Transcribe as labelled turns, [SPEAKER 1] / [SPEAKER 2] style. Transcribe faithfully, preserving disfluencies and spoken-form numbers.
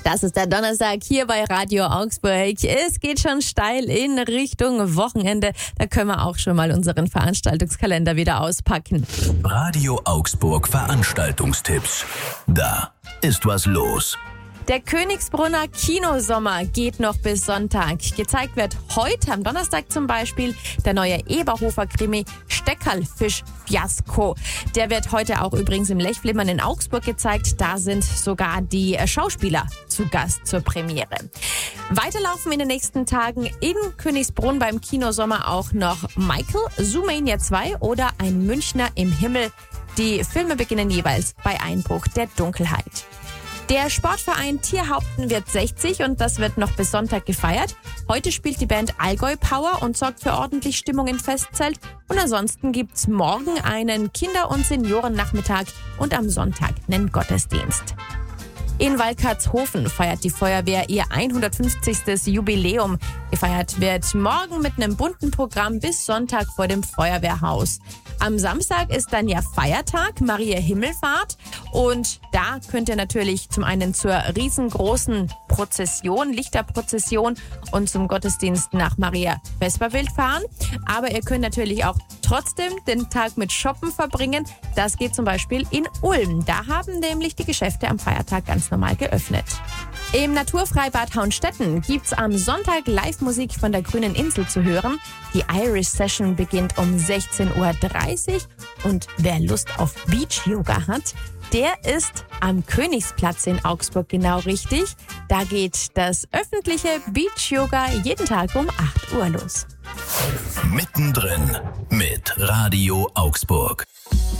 [SPEAKER 1] Das ist der Donnerstag hier bei Radio Augsburg. Es geht schon steil in Richtung Wochenende. Da können wir auch schon mal unseren Veranstaltungskalender wieder auspacken.
[SPEAKER 2] Radio Augsburg Veranstaltungstipps. Da ist was los.
[SPEAKER 1] Der Königsbrunner Kinosommer geht noch bis Sonntag. Gezeigt wird heute am Donnerstag zum Beispiel der neue Eberhofer-Krimi Steckerlfisch-Fiasko. Der wird heute auch übrigens im Lechflimmern in Augsburg gezeigt. Da sind sogar die Schauspieler zu Gast zur Premiere. Weiterlaufen in den nächsten Tagen in Königsbrunn beim Kinosommer auch noch Michael, Zoomania zwei oder Ein Münchner im Himmel. Die Filme beginnen jeweils bei Einbruch der Dunkelheit. Der Sportverein Tierhaupten wird sechzig und das wird noch bis Sonntag gefeiert. Heute spielt die Band Allgäu Power und sorgt für ordentlich Stimmung im Festzelt. Und ansonsten gibt's morgen einen Kinder- und Seniorennachmittag und am Sonntag einen Gottesdienst. In Waldkartshofen feiert die Feuerwehr ihr hundertfünfzigstes Jubiläum. Gefeiert wird morgen mit einem bunten Programm bis Sonntag vor dem Feuerwehrhaus. Am Samstag ist dann ja Feiertag, Maria Himmelfahrt. Und da könnt ihr natürlich zum einen zur riesengroßen Prozession, Lichterprozession und zum Gottesdienst nach Maria Vesperwild fahren. Aber ihr könnt natürlich auch trotzdem den Tag mit Shoppen verbringen. Das geht zum Beispiel in Ulm. Da haben nämlich die Geschäfte am Feiertag ganz normal geöffnet. Im Naturfreibad Hauenstetten gibt's am Sonntag Live-Musik von der Grünen Insel zu hören. Die Irish Session beginnt um sechzehn Uhr dreißig und wer Lust auf Beach-Yoga hat, der ist am Königsplatz in Augsburg genau richtig. Da geht das öffentliche Beach-Yoga jeden Tag um acht Uhr los.
[SPEAKER 2] Mittendrin mit Radio Augsburg.